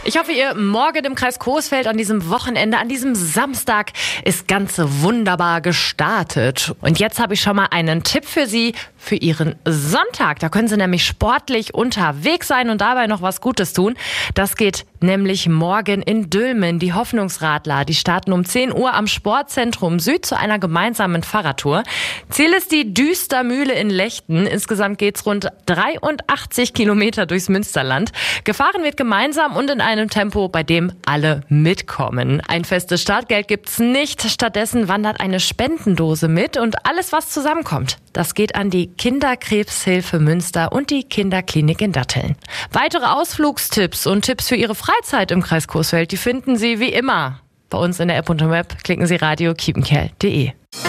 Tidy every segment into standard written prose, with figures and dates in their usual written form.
Ich hoffe, ihr Morgen im Kreis Coesfeld an diesem Wochenende, an diesem Samstag ist ganz wunderbar gestartet. Und jetzt habe ich schon mal einen Tipp für Sie für Ihren Sonntag. Da können Sie nämlich sportlich unterwegs sein und dabei noch was Gutes tun. Das geht nämlich morgen in Dülmen. Die Hoffnungsradler, die starten um 10 Uhr am Sportzentrum Süd zu einer gemeinsamen Fahrradtour. Ziel ist die Düstermühle in Lechten. Insgesamt geht's rund 83 Kilometer durchs Münsterland. Gefahren wird gemeinsam und in einem Tempo, bei dem alle mitkommen. Ein festes Startgeld gibt's nicht. Stattdessen wandert eine Spendendose mit und alles, was zusammenkommt, das geht an die Kinderkrebshilfe Münster und die Kinderklinik in Datteln. Weitere Ausflugstipps und Tipps für Ihre Freizeit im Kreis Coesfeld, die finden Sie wie immer bei uns in der App und im Web. Klicken Sie radio-kiepenkerl.de.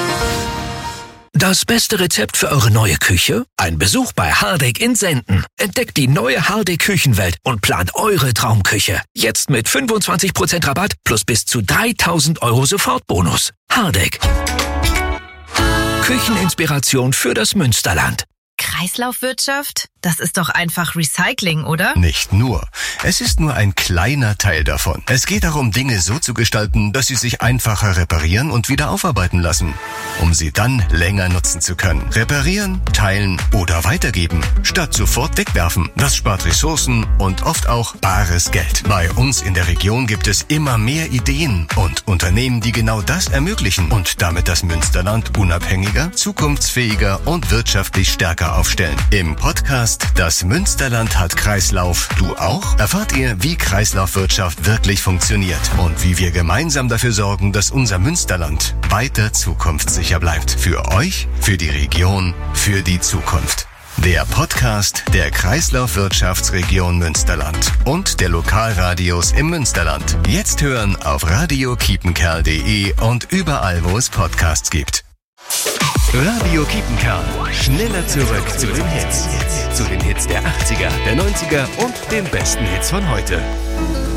Das beste Rezept für eure neue Küche? Ein Besuch bei Hardegg in Senden. Entdeckt die neue Hardegg Küchenwelt und plant eure Traumküche. Jetzt mit 25% Rabatt plus bis zu 3.000 € Sofortbonus. Hardegg. Kücheninspiration für das Münsterland. Kreislaufwirtschaft? Das ist doch einfach Recycling, oder? Nicht nur. Es ist nur ein kleiner Teil davon. Es geht darum, Dinge so zu gestalten, dass sie sich einfacher reparieren und wieder aufarbeiten lassen, um sie dann länger nutzen zu können. Reparieren, teilen oder weitergeben, statt sofort wegwerfen. Das spart Ressourcen und oft auch bares Geld. Bei uns in der Region gibt es immer mehr Ideen und Unternehmen, die genau das ermöglichen und damit das Münsterland unabhängiger, zukunftsfähiger und wirtschaftlich stärker aufstellen. Im Podcast Das Münsterland hat Kreislauf. Du auch? Erfahrt ihr, wie Kreislaufwirtschaft wirklich funktioniert und wie wir gemeinsam dafür sorgen, dass unser Münsterland weiter zukunftssicher bleibt. Für euch, für die Region, für die Zukunft. Der Podcast der Kreislaufwirtschaftsregion Münsterland und der Lokalradios im Münsterland. Jetzt hören auf radio-kiepenkerl.de und überall, wo es Podcasts gibt. Radio Kiepenkerl. Schneller zurück zu den Hits. Zu den Hits der 80er, der 90er und den besten Hits von heute.